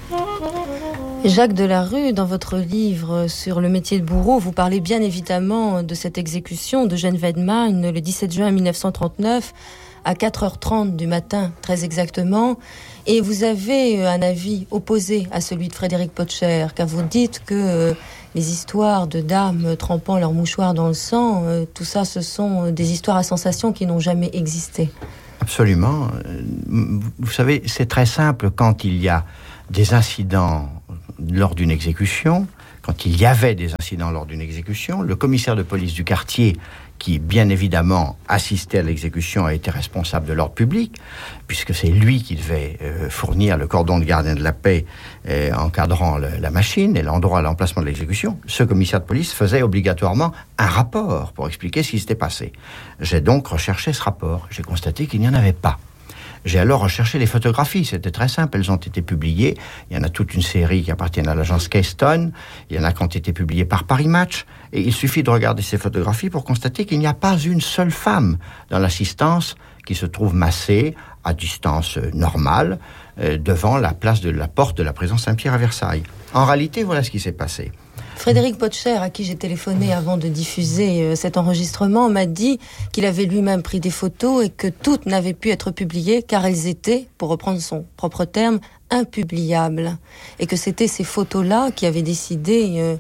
Jacques Delarue, dans votre livre sur le métier de bourreau, vous parlez bien évidemment de cette exécution de Jeanne Weidmann le 17 juin 1939 à 4h30 du matin, très exactement. Et vous avez un avis opposé à celui de Frédéric Potcher, car vous dites que les histoires de dames trempant leur mouchoir dans le sang, tout ça, ce sont des histoires à sensation qui n'ont jamais existé. Absolument. Vous savez, c'est très simple. Quand il y a des incidents lors d'une exécution, quand il y avait des incidents lors d'une exécution, le commissaire de police du quartier, qui bien évidemment assistait à l'exécution, a été responsable de l'ordre public, puisque c'est lui qui devait fournir le cordon de gardien de la paix encadrant la machine et l'endroit, l'emplacement de l'exécution. Ce commissaire de police faisait obligatoirement un rapport pour expliquer ce qui s'était passé. J'ai donc recherché ce rapport. J'ai constaté qu'il n'y en avait pas. J'ai alors recherché les photographies, c'était très simple, elles ont été publiées. Il y en a toute une série qui appartiennent à l'agence Keystone, il y en a qui ont été publiées par Paris Match, et il suffit de regarder ces photographies pour constater qu'il n'y a pas une seule femme dans l'assistance qui se trouve massée à distance normale devant la place de la porte de la prison Saint-Pierre à Versailles. En réalité, voilà ce qui s'est passé. Frédéric Potcher, à qui j'ai téléphoné avant de diffuser cet enregistrement, m'a dit qu'il avait lui-même pris des photos et que toutes n'avaient pu être publiées car elles étaient, pour reprendre son propre terme, impubliables. Et que c'était ces photos-là qui avaient décidé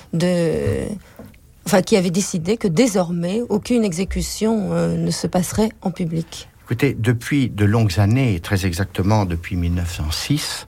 qui avaient décidé que désormais, aucune exécution ne se passerait en public. Écoutez, depuis de longues années, très exactement depuis 1906,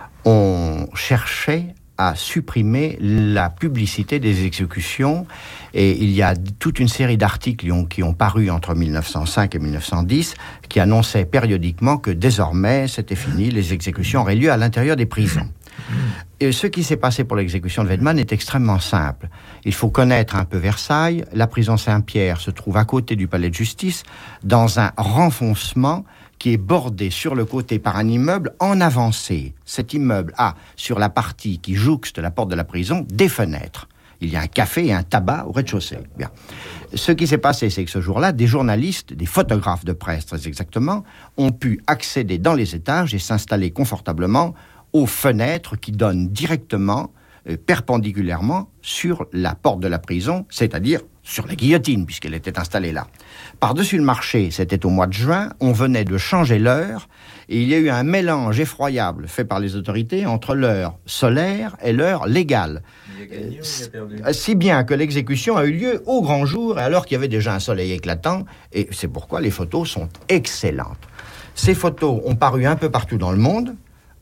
on cherchait à supprimer la publicité des exécutions, et il y a toute une série d'articles qui ont paru entre 1905 et 1910 qui annonçaient périodiquement que désormais c'était fini, les exécutions auraient lieu à l'intérieur des prisons. Et ce qui s'est passé pour l'exécution de Weidmann est extrêmement simple. Il faut connaître un peu Versailles. La prison Saint-Pierre se trouve à côté du palais de justice, dans un renfoncement qui est bordé sur le côté par un immeuble en avancée. Cet immeuble a, sur la partie qui jouxte la porte de la prison, des fenêtres. Il y a un café et un tabac au rez-de-chaussée. Bien. Ce qui s'est passé, c'est que ce jour-là, des journalistes, des photographes de presse très exactement, ont pu accéder dans les étages et s'installer confortablement aux fenêtres qui donnent directement, perpendiculairement, sur la porte de la prison, c'est-à-dire sur la guillotine, puisqu'elle était installée là. Par-dessus le marché, c'était au mois de juin, on venait de changer l'heure, et il y a eu un mélange effroyable fait par les autorités entre l'heure solaire et l'heure légale. Il a gagné ou il a perdu ? Si bien que l'exécution a eu lieu au grand jour, alors qu'il y avait déjà un soleil éclatant, et c'est pourquoi les photos sont excellentes. Ces photos ont paru un peu partout dans le monde.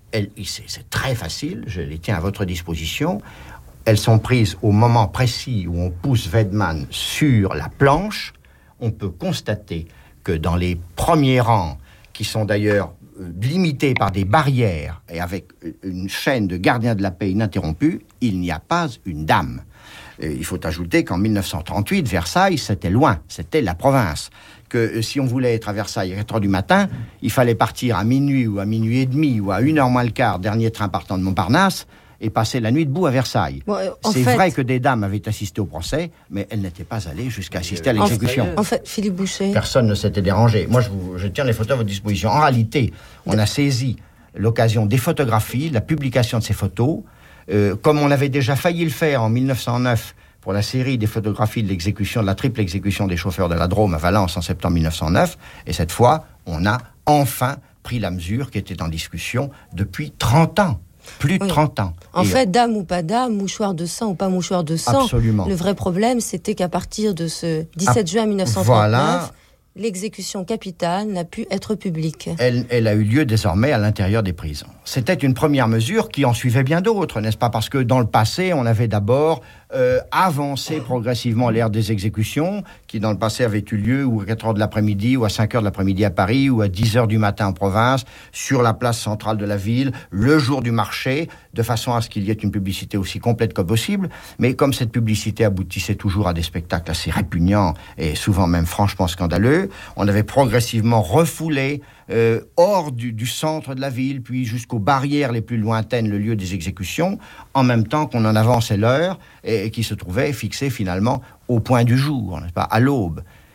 C'est très facile, je les tiens à votre disposition. Elles sont prises au moment précis où on pousse Weidmann sur la planche. On peut constater que dans les premiers rangs, qui sont d'ailleurs limités par des barrières et avec une chaîne de gardiens de la paix ininterrompue, il n'y a pas une dame. Il faut ajouter qu'en 1938, Versailles, c'était loin, c'était la province. Que si on voulait être à Versailles à 4h du matin, il fallait partir à minuit ou à minuit et demi ou à 1h moins le quart, dernier train partant de Montparnasse, et passer la nuit debout à Versailles. Bon, c'est vrai que des dames avaient assisté au procès, mais elles n'étaient pas allées jusqu'à assister à l'exécution. En fait, Philippe Boucher... Personne ne s'était dérangé. Moi, je tiens les photos à votre disposition. En réalité, on a saisi l'occasion des photographies, la publication de ces photos, comme on avait déjà failli le faire en 1909 pour la série des photographies de l'exécution, de la triple exécution des chauffeurs de la Drôme à Valence en septembre 1909. Et cette fois, on a enfin pris la mesure qui était en discussion depuis 30 ans. Plus de 30 ans. En fait, dame ou pas dame, mouchoir de sang ou pas mouchoir de sang, absolument. Le vrai problème, c'était qu'à partir de ce 17 juin 1939, voilà, l'exécution capitale n'a pu être publique. Elle a eu lieu désormais à l'intérieur des prisons. C'était une première mesure qui en suivait bien d'autres, n'est-ce pas ? Parce que dans le passé, on avait d'abord avancé progressivement l'ère des exécutions, qui dans le passé avait eu lieu ou à 4h de l'après-midi, ou à 5h de l'après-midi à Paris, ou à 10h du matin en province, sur la place centrale de la ville, le jour du marché, de façon à ce qu'il y ait une publicité aussi complète que possible. Mais comme cette publicité aboutissait toujours à des spectacles assez répugnants, et souvent même franchement scandaleux, on avait progressivement refoulé hors du centre de la ville, puis jusqu'aux barrières les plus lointaines, le lieu des exécutions, en même temps qu'on en avançait l'heure, et qui se trouvait fixé finalement au point du jour, n'est-ce pas, à l'aube.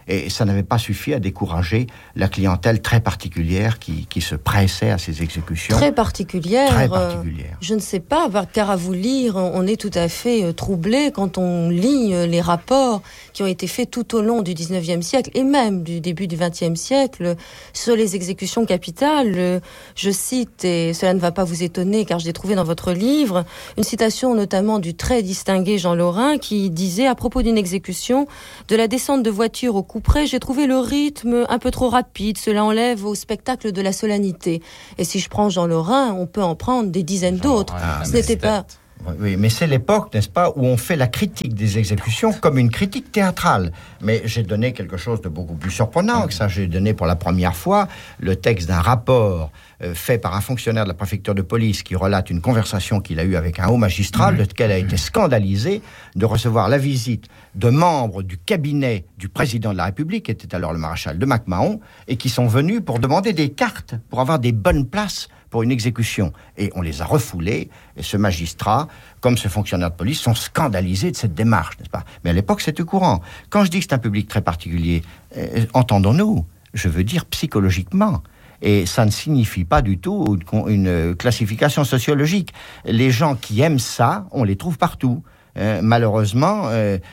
Et ça n'avait pas suffi à décourager la clientèle très particulière qui se pressait à ces exécutions. Très particulière. Très particulière. Je ne sais pas, car à vous lire, on est tout à fait troublé quand on lit les rapports qui ont été faits tout au long du 19e siècle et même du début du 20e siècle sur les exécutions capitales. Je cite, et cela ne va pas vous étonner car je l'ai trouvé dans votre livre, une citation notamment du très distingué Jean Lorrain qui disait à propos d'une exécution: de la descente de voiture au couperet, j'ai trouvé le rythme un peu trop rapide, cela enlève au spectacle de la solennité. Et si je prends Jean Lorrain, on peut en prendre des dizaines d'autres. Ce n'était pas... Oui, mais c'est l'époque, n'est-ce pas, où on fait la critique des exécutions comme une critique théâtrale. Mais j'ai donné quelque chose de beaucoup plus surprenant que ça. J'ai donné pour la première fois le texte d'un rapport fait par un fonctionnaire de la préfecture de police qui relate une conversation qu'il a eue avec un haut magistrat, lequel a été scandalisé de recevoir la visite de membres du cabinet du président de la République, qui était alors le maréchal de MacMahon, et qui sont venus pour demander des cartes pour avoir des bonnes places pour une exécution. Et on les a refoulés, et ce magistrat, comme ce fonctionnaire de police, sont scandalisés de cette démarche, n'est-ce pas? Mais à l'époque, c'était courant. Quand je dis que c'est un public très particulier, entendons-nous, je veux dire psychologiquement. Et ça ne signifie pas du tout une classification sociologique. Les gens qui aiment ça, on les trouve partout. Malheureusement,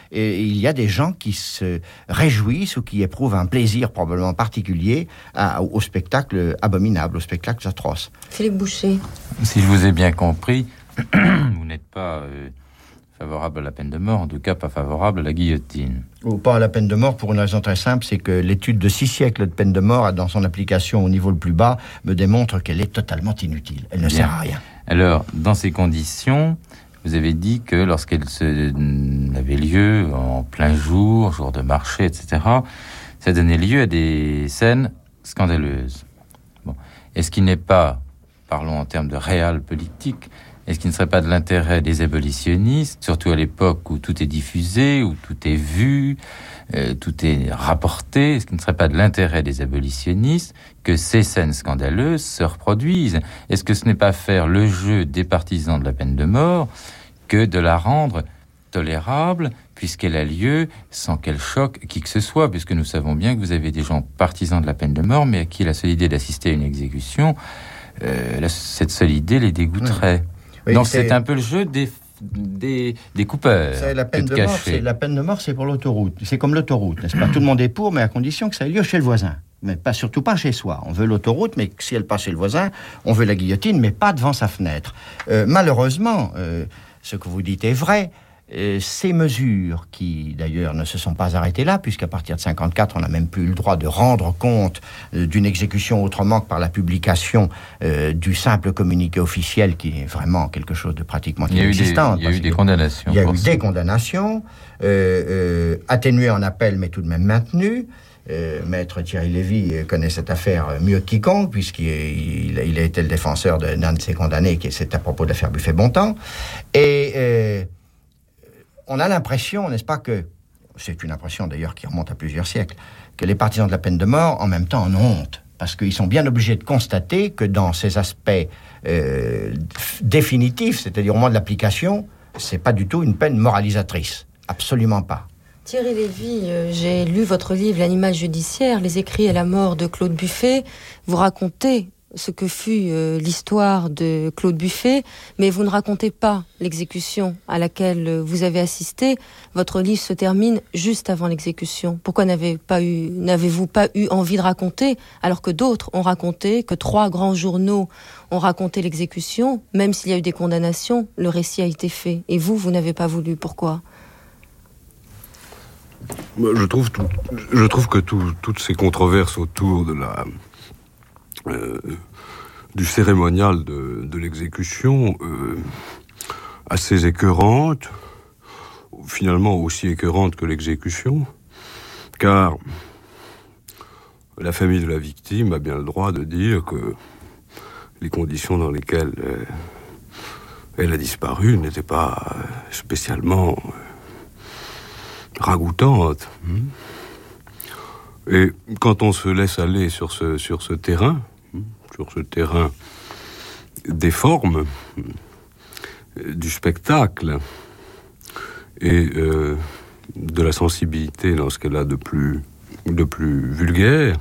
il y a des gens qui se réjouissent ou qui éprouvent un plaisir probablement particulier au spectacle abominable, au spectacle atroce. Philippe Boucher. Si je vous ai bien compris, vous n'êtes pas favorable à la peine de mort, en tout cas pas favorable à la guillotine. Ou pas à la peine de mort pour une raison très simple, c'est que l'étude de 6 siècles de peine de mort, dans son application au niveau le plus bas, me démontre qu'elle est totalement inutile. Elle ne sert à rien. Alors, dans ces conditions, vous avez dit que lorsqu'elle avait lieu en plein jour, jour de marché, etc., ça donnait lieu à des scènes scandaleuses. Bon. Est-ce qu'il n'est pas, parlons en termes de réel politique, est-ce qu'il ne serait pas de l'intérêt des abolitionnistes, surtout à l'époque où tout est diffusé, où tout est vu, tout est rapporté, est-ce qu'il ne serait pas de l'intérêt des abolitionnistes que ces scènes scandaleuses se reproduisent? Est-ce que ce n'est pas faire le jeu des partisans de la peine de mort que de la rendre tolérable, puisqu'elle a lieu sans qu'elle choque qui que ce soit, puisque nous savons bien que vous avez des gens partisans de la peine de mort, mais à qui la seule idée d'assister à une exécution, cette seule idée les dégoûterait. Oui, donc c'est un peu le jeu des coupeurs. C'est la peine de mort, c'est pour l'autoroute. C'est comme l'autoroute, n'est-ce pas? Tout le monde est pour, mais à condition que ça ait lieu chez le voisin. Mais surtout pas chez soi. On veut l'autoroute, mais si elle passe chez le voisin, on veut la guillotine, mais pas devant sa fenêtre. Malheureusement, ce que vous dites est vrai. Ces mesures, qui d'ailleurs ne se sont pas arrêtées là, puisqu'à partir de 1954, on n'a même plus eu le droit de rendre compte d'une exécution autrement que par la publication du simple communiqué officiel, qui est vraiment quelque chose de pratiquement inexistant. Il y a eu des condamnations. Il y a eu des condamnations, atténuées en appel, mais tout de même maintenues. Maître Thierry Lévy connaît cette affaire mieux que quiconque, puisqu'il a été le défenseur d'un de ces condamnés, c'est à propos de l'affaire Buffet-Bontemps. Et on a l'impression, n'est-ce pas, que, c'est une impression d'ailleurs qui remonte à plusieurs siècles, que les partisans de la peine de mort, en même temps, en ont honte. Parce qu'ils sont bien obligés de constater que dans ces aspects définitifs, c'est-à-dire au moment de l'application, c'est pas du tout une peine moralisatrice. Absolument pas. Thierry Lévy, j'ai lu votre livre « L'animal judiciaire », les écrits et la mort de Claude Buffet. Vous racontez ce que fut l'histoire de Claude Buffet, mais vous ne racontez pas l'exécution à laquelle vous avez assisté. Votre livre se termine juste avant l'exécution. Pourquoi n'avez-vous pas eu envie de raconter, alors que d'autres ont raconté, que 3 grands journaux ont raconté l'exécution, même s'il y a eu des condamnations, le récit a été fait. Et vous n'avez pas voulu. Pourquoi ? Je trouve que toutes ces controverses autour de du cérémonial de l'exécution, assez écœurantes, finalement aussi écœurantes que l'exécution, car la famille de la victime a bien le droit de dire que les conditions dans lesquelles elle a disparu n'étaient pas spécialement ragoûtantes. Et quand on se laisse aller sur ce terrain des formes, du spectacle et de la sensibilité dans ce qu'elle a de plus de plus vulgaire,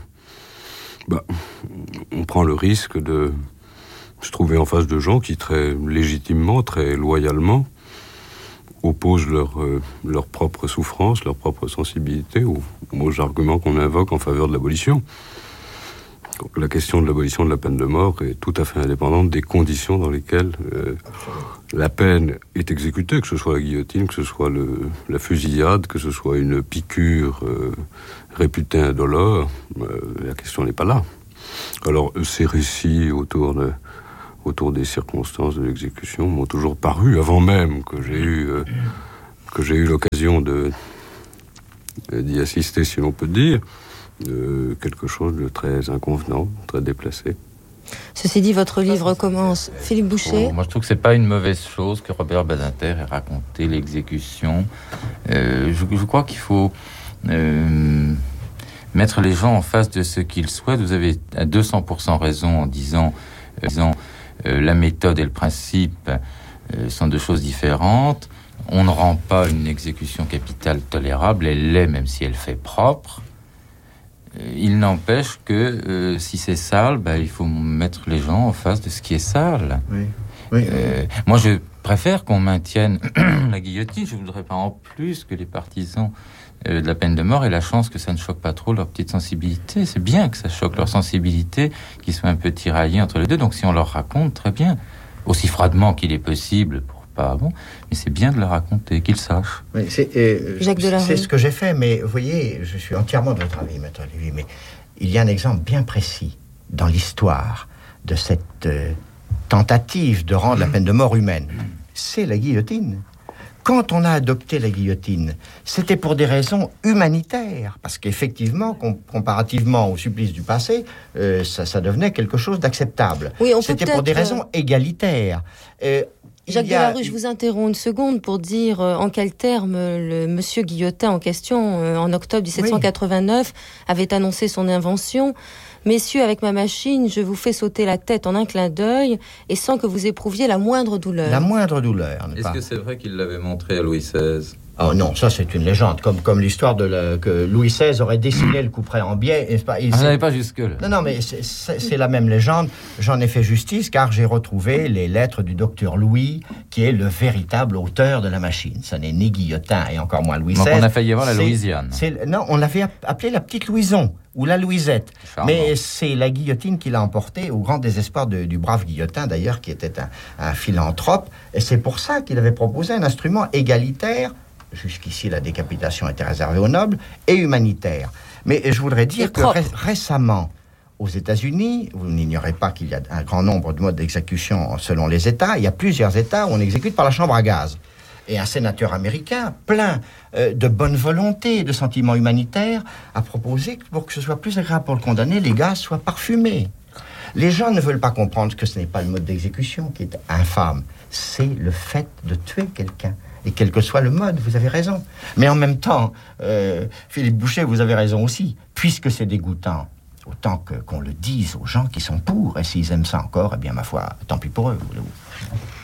on prend le risque de se trouver en face de gens qui très légitimement, très loyalement opposent leur propre souffrance, leur propre sensibilité aux arguments qu'on invoque en faveur de l'abolition. Donc, la question de l'abolition de la peine de mort est tout à fait indépendante des conditions dans lesquelles la peine est exécutée, que ce soit la guillotine, que ce soit la fusillade, que ce soit une piqûre réputée indolore. La question n'est pas là. Alors, ces récits autour des circonstances de l'exécution m'ont toujours paru, avant même que j'ai eu l'occasion d'y assister, si l'on peut dire, quelque chose de très inconvenant, très déplacé. Ceci dit, votre livre commence. Philippe Boucher. Moi, je trouve que c'est pas une mauvaise chose que Robert Badinter ait raconté l'exécution. Je crois qu'il faut mettre les gens en face de ce qu'ils souhaitent. Vous avez à 200% raison en disant la méthode et le principe sont deux choses différentes. On ne rend pas une exécution capitale tolérable, elle l'est même si elle fait propre. Il n'empêche que si c'est sale, il faut mettre les gens en face de ce qui est sale. Oui. Moi, je préfère qu'on maintienne la guillotine. Je ne voudrais pas en plus que les partisans de la peine de mort aient la chance que ça ne choque pas trop leur petite sensibilité. C'est bien que ça choque leur sensibilité, qu'ils soient un peu tiraillés entre les deux. Donc si on leur raconte, très bien. Aussi froidement qu'il est possible, mais c'est bien de le raconter, qu'ils sachent. Jacques Delarue. C'est ce que j'ai fait, mais vous voyez, je suis entièrement de votre avis, Maître Lévy, mais il y a un exemple bien précis dans l'histoire de cette tentative de rendre la peine de mort humaine. C'est la guillotine. Quand on a adopté la guillotine, c'était pour des raisons humanitaires, parce qu'effectivement, comparativement au supplice du passé, ça devenait quelque chose d'acceptable. Oui, c'était pour des raisons égalitaires. Jacques Delarue, je vous interromps une seconde pour dire en quels termes le monsieur Guillotin en question, en octobre 1789, avait annoncé son invention. Messieurs, avec ma machine, je vous fais sauter la tête en un clin d'œil et sans que vous éprouviez la moindre douleur. La moindre douleur, n'est-ce pas ? Est-ce que c'est vrai qu'il l'avait montré à Louis XVI ? Oh non, ça c'est une légende, comme l'histoire que Louis XVI aurait dessiné le couperet en biais. N'est-ce pas ? On n'allait pas jusque-là. Non, mais c'est la même légende. J'en ai fait justice car j'ai retrouvé les lettres du docteur Louis, qui est le véritable auteur de la machine. Ça n'est ni Guillotin et encore moins Louis XVI. Donc on a failli avoir la Louisiane. Non, on l'avait appelée la petite Louison ou la Louisette. Charmant. Mais c'est la guillotine qui l'a emporté au grand désespoir du brave Guillotin, d'ailleurs, qui était un philanthrope. Et c'est pour ça qu'il avait proposé un instrument égalitaire. Jusqu'ici, la décapitation était réservée aux nobles, et humanitaire. Mais je voudrais dire que récemment, aux États-Unis, vous n'ignorez pas qu'il y a un grand nombre de modes d'exécution selon les États. Il y a plusieurs États où on exécute par la chambre à gaz. Et un sénateur américain, plein de bonne volonté, de sentiments humanitaires, a proposé que pour que ce soit plus agréable pour le condamné, les gaz soient parfumés. Les gens ne veulent pas comprendre que ce n'est pas le mode d'exécution qui est infâme. C'est le fait de tuer quelqu'un. Et quel que soit le mode, vous avez raison. Mais en même temps, Philippe Boucher, vous avez raison aussi. Puisque c'est dégoûtant, autant qu'on le dise aux gens qui sont pour. Et s'ils aiment ça encore, eh bien, ma foi, tant pis pour eux.